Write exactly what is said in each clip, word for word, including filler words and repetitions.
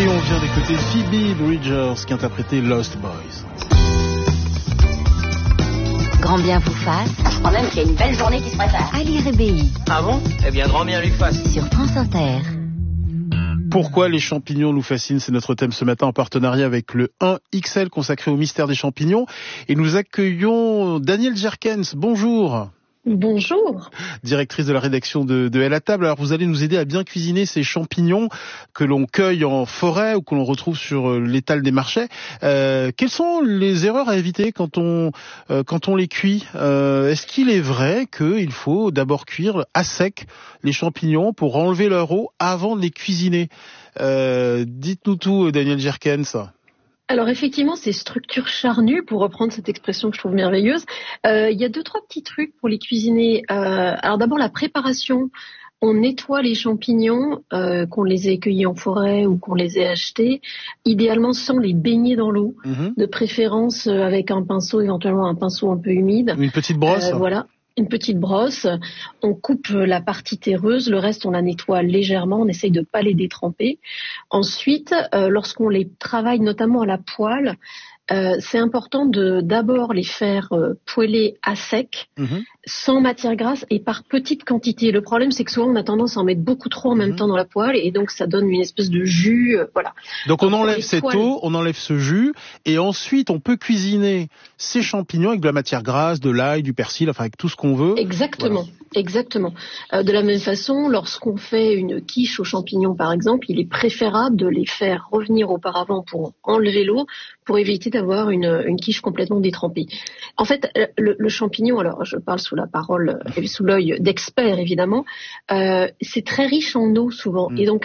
on vient d'écouter Phoebe Bridgers qui interprétait Lost Boys. Grand bien vous fasse. Je crois même qu'il y a une belle journée qui se prépare. Ali Rebéi. Ah bon? Eh bien, grand bien lui fasse. Sur France Inter. Pourquoi les champignons nous fascinent? C'est notre thème ce matin en partenariat avec le un X L consacré au mystère des champignons. Et nous accueillons Danielle Jerkens. Bonjour. Bonjour. Directrice de la rédaction de, de Elle à table. Alors vous allez nous aider à bien cuisiner ces champignons que l'on cueille en forêt ou que l'on retrouve sur l'étal des marchés. Euh, quelles sont les erreurs à éviter quand on euh, quand on les cuit? euh, Est-ce qu'il est vrai qu'il faut d'abord cuire à sec les champignons pour enlever leur eau avant de les cuisiner? euh, Dites-nous tout, Danielle Jerkens. Alors effectivement, c'est structure charnue, pour reprendre cette expression que je trouve merveilleuse. Euh, il y a deux, trois petits trucs pour les cuisiner. Euh, alors d'abord, la préparation. On nettoie les champignons, euh, qu'on les ait cueillis en forêt ou qu'on les ait achetés, idéalement sans les baigner dans l'eau, mmh. de préférence avec un pinceau, éventuellement un pinceau un peu humide. Une petite brosse. Euh, voilà. Une petite brosse, on coupe la partie terreuse, le reste on la nettoie légèrement, on essaye de pas les détremper. Ensuite, euh, lorsqu'on les travaille notamment à la poêle, euh, c'est important de d'abord les faire euh, poêler à sec, mmh. sans matière grasse et par petite quantité. Le problème, c'est que souvent on a tendance à en mettre beaucoup trop en même mmh. temps dans la poêle et donc ça donne une espèce de jus, euh, voilà. Donc, donc on enlève cette poêles... eau, on enlève ce jus et ensuite on peut cuisiner ces champignons avec de la matière grasse, de l'ail, du persil, enfin avec tout ce qu'on veut. Exactement, voilà. exactement. Euh, de la même façon, lorsqu'on fait une quiche aux champignons par exemple, il est préférable de les faire revenir auparavant pour enlever l'eau, pour éviter d'avoir une, une quiche complètement détrempée. En fait, le, le champignon, alors je parle sous la parole et sous l'œil d'experts évidemment, euh, c'est très riche en eau souvent. Mmh. Et donc,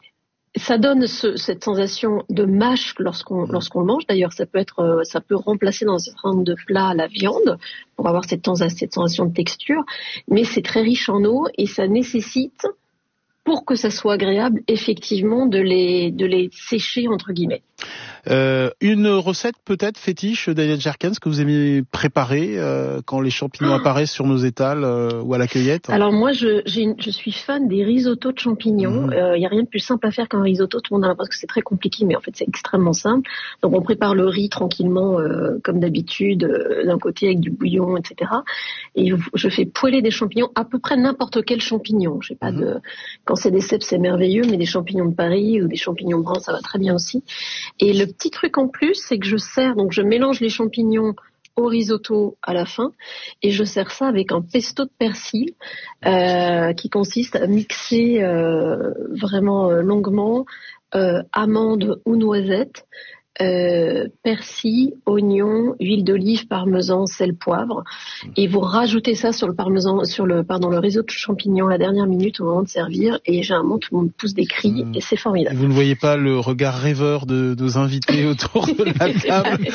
ça donne ce, cette sensation de mâche lorsqu'on, lorsqu'on le mange. D'ailleurs, ça peut être, ça peut remplacer dans un certain nombre de plats la viande pour avoir cette, cette sensation de texture. Mais c'est très riche en eau et ça nécessite, pour que ça soit agréable, effectivement, de les, de les sécher entre guillemets. Euh, une recette peut-être fétiche, Danielle Jerkens, que vous aimez préparer euh, quand les champignons oh. apparaissent sur nos étals euh, ou à la cueillette? Alors moi, je, j'ai une, je suis fan des risottos de champignons. Il mmh. euh, y a rien de plus simple à faire qu'un risotto. Tout le monde a l'impression que c'est très compliqué, mais en fait c'est extrêmement simple. Donc on prépare le riz tranquillement, euh, comme d'habitude, euh, d'un côté avec du bouillon, et cetera. Et je fais poêler des champignons, à peu près n'importe quel champignon. J'ai pas mmh. de, quand c'est des cèpes, c'est merveilleux, mais des champignons de Paris ou des champignons bruns, ça va très bien aussi. Et le petit truc en plus, c'est que je sers, donc je mélange les champignons au risotto à la fin et je sers ça avec un pesto de persil euh, qui consiste à mixer euh, vraiment euh, longuement euh, amandes ou noisettes, euh, persil, oignon, huile d'olive, parmesan, sel, poivre, et vous rajoutez ça sur le parmesan, sur le pardon le risotto de champignons à la dernière minute au moment de servir, et généralement tout le monde pousse des cris mmh. et c'est formidable. Vous ne voyez pas le regard rêveur de nos invités autour de la table?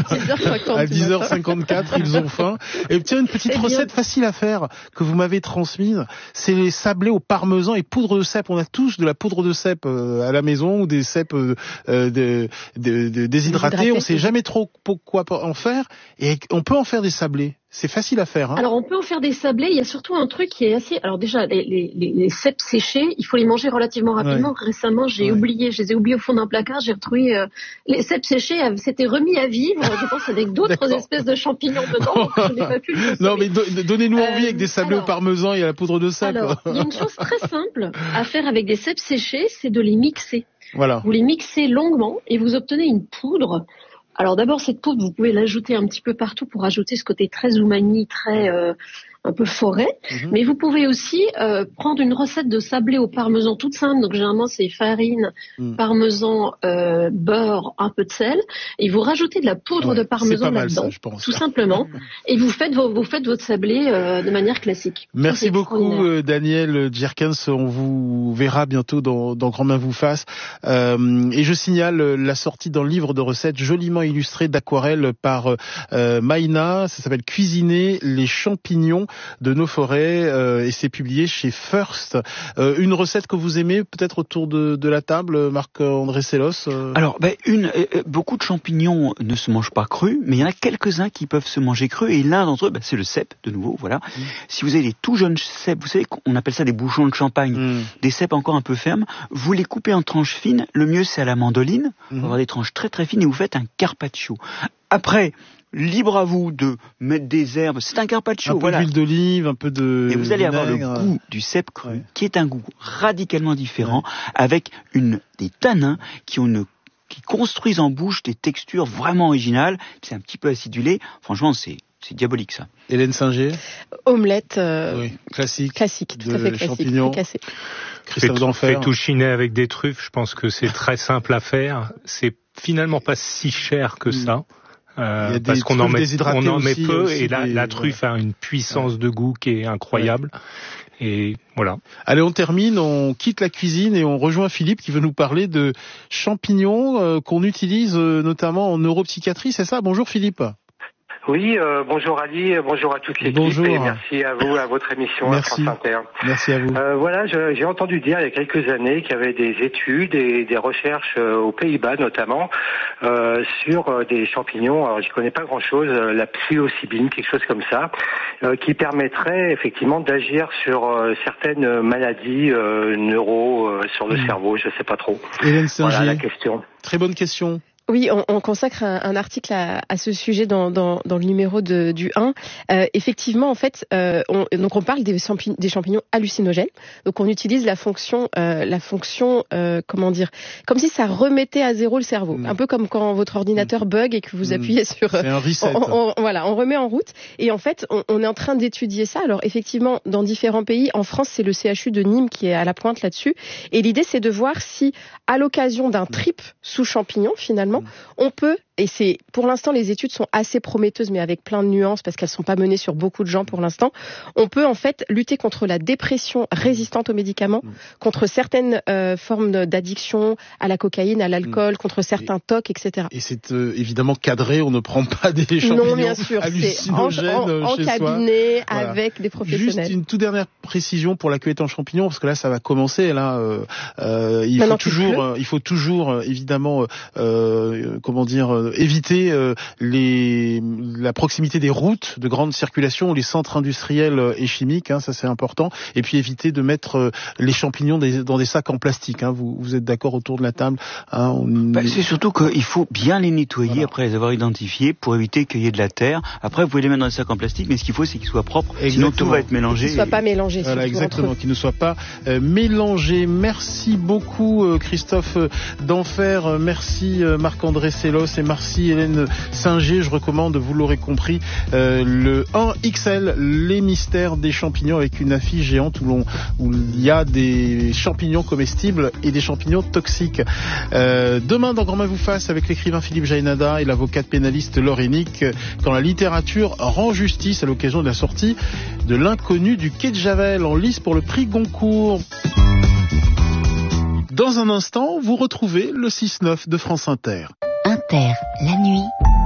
À dix heures cinquante-quatre, ils ont faim. Et tiens, une petite eh recette bien. facile à faire que vous m'avez transmise, c'est les sablés au parmesan et poudre de cèpe. On a tous de la poudre de cèpe à la maison ou des cèpes euh, de, de De déshydrater, on ne sait jamais trop quoi en faire et on peut en faire des sablés. C'est facile à faire. Hein. Alors on peut en faire des sablés. Il y a surtout un truc qui est assez. Alors déjà les, les, les cèpes séchés, il faut les manger relativement rapidement. Ouais. Récemment, j'ai ouais. oublié, je les ai oubliés au fond d'un placard. J'ai retrouvé euh, les cèpes séchés, s'étaient remis à vivre. Je pense avec d'autres espèces de champignons dedans. Donc je n'ai pas pu le non mais do- donnez-nous envie euh, avec des sablés alors, au parmesan et à la poudre de cèpe. Alors il y a une chose très simple à faire avec des cèpes séchés, c'est de les mixer. Voilà. Vous les mixez longuement et vous obtenez une poudre. Alors d'abord, cette poudre, vous pouvez l'ajouter un petit peu partout pour ajouter ce côté très umami, très euh, un peu forêt. Mm-hmm. Mais vous pouvez aussi euh, prendre une recette de sablé au parmesan toute simple. Donc généralement, c'est farine, mm. parmesan, euh, beurre, un peu de sel. Et vous rajoutez de la poudre ouais, de parmesan là-dedans, ça, pense, tout simplement. Et vous faites, vos, vous faites votre sablé euh, de manière classique. Merci beaucoup, euh, Danielle Jerkens. On vous verra bientôt dans, dans Grand Main vous fasse. Euh, et je signale la sortie d'un livre de recettes joliment illustré d'aquarelle par euh, Maïna. Ça s'appelle Cuisiner les champignons. de nos forêts euh, et c'est publié chez First. Euh, une recette que vous aimez peut-être autour de, de la table, Marc-André Sellos euh... Alors, ben, une, euh, beaucoup de champignons ne se mangent pas crus, mais il y en a quelques-uns qui peuvent se manger crus et l'un d'entre eux, ben, c'est le cèpe, de nouveau, voilà. Mmh. Si vous avez des tout jeunes cèpes, vous savez qu'on appelle ça des bouchons de champagne, mmh. des cèpes encore un peu fermes, vous les coupez en tranches fines, le mieux c'est à la mandoline, mmh. avoir des tranches très très fines et vous faites un carpaccio. Après, libre à vous de mettre des herbes, c'est un carpaccio. Un peu voilà. d'huile d'olive, un peu de Et vous allez vinaigre. avoir le goût du cèpe cru, ouais. qui est un goût radicalement différent, ouais. avec une, des tanins qui ont une qui construisent en bouche des textures vraiment originales. C'est un petit peu acidulé. Franchement, c'est c'est diabolique ça. Hélène Singer. Omelette euh, oui, classique. Classique, tout de à fait classique. Champignons. Christophe Denfer. Fétouchiner avec des truffes, je pense que c'est très simple à faire. C'est finalement pas si cher que ça. Euh, parce qu'on en met, on en met peu et la, des, la truffe voilà. a une puissance ouais. de goût qui est incroyable. Ouais. Et voilà. Allez, on termine, on quitte la cuisine et on rejoint Philippe qui veut nous parler de champignons euh, qu'on utilise euh, notamment en neuropsychiatrie, c'est ça? Bonjour Philippe. Oui, euh, bonjour Ali, bonjour à toute l'équipe bonjour. Et merci à vous, à votre émission merci. à France Inter. Merci à vous. Euh, voilà, je, j'ai entendu dire il y a quelques années qu'il y avait des études et des recherches euh, aux Pays-Bas notamment euh, sur euh, des champignons, alors j'y connais pas grand-chose, euh, la psilocybine, quelque chose comme ça, euh, qui permettrait effectivement d'agir sur euh, certaines maladies euh, neuro, euh, sur le mmh. cerveau, je sais pas trop. Hélène Singer. Voilà la question. Très bonne question. Oui, on, on consacre un, un article à, à ce sujet dans, dans, dans le numéro de, du un. Euh, effectivement, en fait, euh, on, donc on parle des, champi- des champignons hallucinogènes. Donc on utilise la fonction, euh, la fonction, euh, comment dire, comme si ça remettait à zéro le cerveau. Mmh. Un peu comme quand votre ordinateur mmh. bug et que vous appuyez mmh. sur. C'est un reset. On, on, voilà, on remet en route. Et en fait, on, on est en train d'étudier ça. Alors effectivement, dans différents pays, en France, c'est le C H U de Nîmes qui est à la pointe là-dessus. Et l'idée, c'est de voir si, à l'occasion d'un trip sous champignons, finalement, on peut, et c'est pour l'instant les études sont assez prometteuses mais avec plein de nuances parce qu'elles sont pas menées sur beaucoup de gens pour l'instant, on peut en fait lutter contre la dépression résistante aux médicaments, contre certaines euh, formes d'addiction à la cocaïne, à l'alcool, contre certains T O C, et cetera. Et c'est euh, évidemment cadré, on ne prend pas des champignons non, bien sûr, hallucinogènes c'est en, en, en chez cabinet soi. Voilà. Avec des professionnels. Juste une toute dernière précision pour la cuvette en champignons parce que là ça va commencer là euh, euh, il, faut toujours, euh, il faut toujours euh, évidemment euh, comment dire, euh, éviter euh, les, la proximité des routes de grande circulation ou les centres industriels euh, et chimiques, hein, ça c'est important. Et puis éviter de mettre euh, les champignons des, dans des sacs en plastique. Hein. Vous, vous êtes d'accord autour de la table hein, on... bah, c'est surtout qu'il faut bien les nettoyer voilà. après les avoir identifiés pour éviter qu'il y ait de la terre. Après, vous pouvez les mettre dans des sacs en plastique, mais ce qu'il faut, c'est qu'ils soient propres. Exactement. Sinon, tout va être mélangé. Qu'ils ne soient et... pas mélangés. Voilà, exactement, qu'ils ne soient pas euh, mélangés. Merci beaucoup, euh, Christophe Denfer. Euh, merci, euh, Marc-André Sellos et merci Hélène Singer. Je recommande, vous l'aurez compris, euh, le un X L, les mystères des champignons avec une affiche géante où, l'on, où il y a des champignons comestibles et des champignons toxiques. Euh, demain, dans Grand Main vous fasse, avec l'écrivain Philippe Jaénada et l'avocate pénaliste Laure Hennick, quand la littérature rend justice à l'occasion de la sortie de L'inconnu du quai de Javel en lice pour le prix Goncourt. Dans un instant, vous retrouvez le six neuf de France Inter. Inter, la nuit,